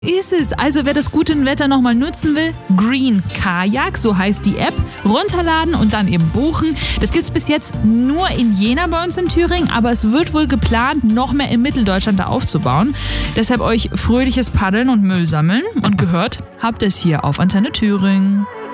Ist es. Also wer das gute Wetter nochmal nutzen will, Green Kajak, so heißt die App, runterladen und dann eben buchen. Das gibt's bis jetzt nur in Jena bei uns in Thüringen, aber es wird wohl geplant, noch mehr in Mitteldeutschland da aufzubauen. Deshalb euch fröhliches Paddeln und Müll sammeln. Und gehört habt ihr es hier auf Antenne Thüringen.